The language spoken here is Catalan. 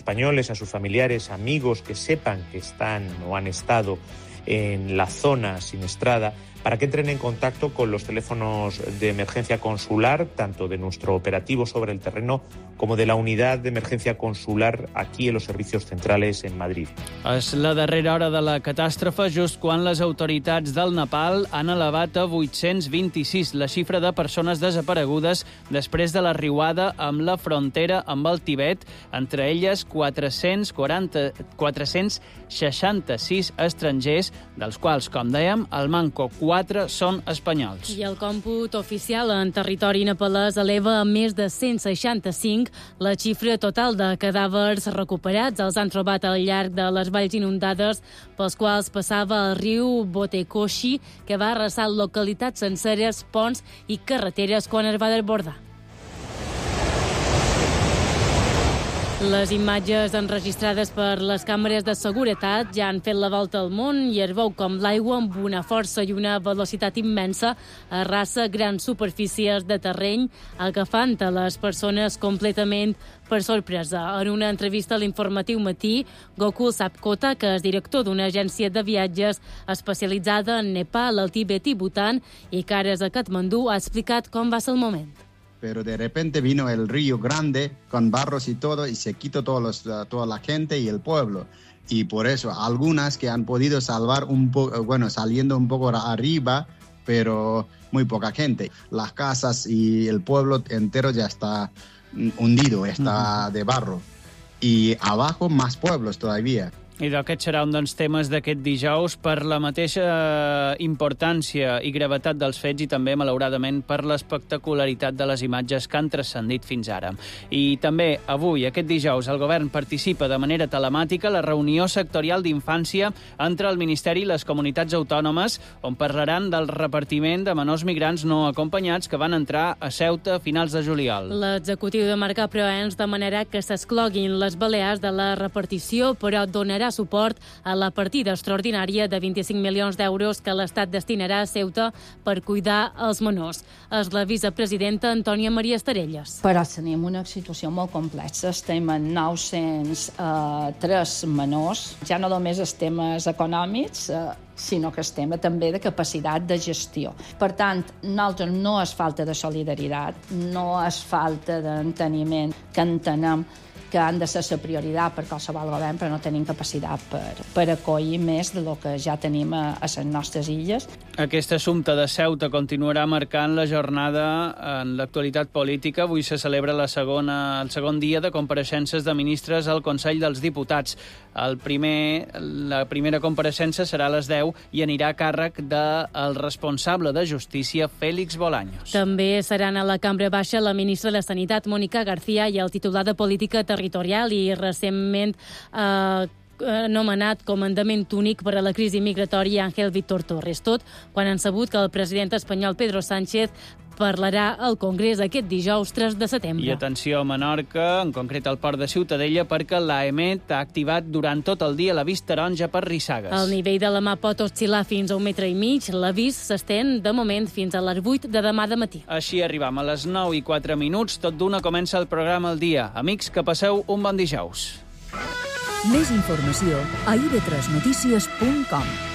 españoles, a sus familiares, amigos que sepan que están o han estado en la zona siniestrada, para que entren en contacto con los teléfonos de emergencia consular, tanto de nuestro operativo sobre el terreno como de la unidad de emergencia consular aquí en los servicios centrales en Madrid. És la darrera hora de la catàstrofe, just quan les autoritats del Nepal han elevat a 826 la xifra de persones desaparegudes després de la riuada amb la frontera amb el Tibet, entre elles 466 estrangers, dels quals, com dèiem, al manco 4 són espanyols. I el còmput oficial en territori nepalès eleva a més de 165 la xifra total de cadàvers recuperats. Els han trobat al llarg de les valls inundades pels quals passava el riu Botekoshi, que va arrasar localitats senceres, ponts i carreteres quan es va desbordar. Les imatges enregistrades per les càmeres de seguretat ja han fet la volta al món i es veu com l'aigua amb una força i una velocitat immensa arrasa grans superfícies de terreny, agafant a les persones completament per sorpresa. En una entrevista a l'informatiu Matí, Gokul Sapkota, que és director d'una agència de viatges especialitzada en Nepal, el Tibet i Bután, i que ara és a Katmandú, ha explicat com va ser el moment. Pero de repente vino el río grande con barros y todo y se quitó toda la gente y el pueblo. Y por eso algunas que han podido salvar un poco, saliendo un poco arriba, pero muy poca gente. Las casas y el pueblo entero ya está hundido, está de barro. Y abajo más pueblos todavía. I aquest serà un dels temes d'aquest dijous per la mateixa importància i gravetat dels fets i també, malauradament, per l'espectacularitat de les imatges que han transcendit fins ara. I també avui, aquest dijous, el govern participa de manera telemàtica a la reunió sectorial d'infància entre el Ministeri i les comunitats autònomes, on parlaran del repartiment de menors migrants no acompanyats que van entrar a Ceuta a finals de juliol. L'executiu de Marc Proens demanarà que s'excloguin les Balears de la repartició, però donarà suport a la partida extraordinària de 25 milions d'euros que l'Estat destinarà a Ceuta per cuidar els menors. És la vicepresidenta Antònia Maria Estarelles. Però tenim una situació molt complexa. Estem en 903 menors. Ja no només els temes econòmics, sinó que el tema també de capacitat de gestió. Per tant, nosaltres no és falta de solidaritat, no és falta d'enteniment, que entenem que han de ser la prioritat per qualsevol govern, però no tenim capacitat per acollir més del que ja tenim a les nostres illes. Aquest assumpte de Ceuta continuarà marcant la jornada en l'actualitat política. Avui se celebra el segon dia de compareixences de ministres al Consell dels Diputats. La primera compareixença serà a les 10 i anirà a càrrec del responsable de Justícia, Félix Bolaños. També seran a la Cambra Baixa la ministra de Sanitat, Mònica García, i el titular de Política Territorial i recentment nomenat comandament únic per a la crisi migratòria, Ángel Víctor Torres. Tot quan han sabut que el president espanyol Pedro Sánchez parlarà al Congrés aquest dijous 3 de setembre. I atenció a Menorca, en concret al port de Ciutadella, perquè l'AEMET ha activat durant tot el dia l'avís taronja per rissagues. El nivell de la mà pot oscil·lar fins a 1,5 metres. L'avís s'estén, de moment, fins a les 8 de demà de matí. Així arribam a les 9:04. Tot d'una comença el programa al dia. Amics, que passeu un bon dijous. Més informació a ib3notícies.com.